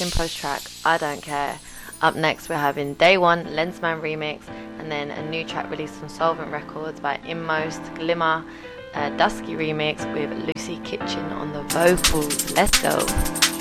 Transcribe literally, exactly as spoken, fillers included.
fucking post track. I don't care. Up next, we're having Day One Lensman remix, and then a new track released from Solvent Records by Inmost, Glimmer, a Dusky remix with Lucy Kitchen on the vocals. Let's go.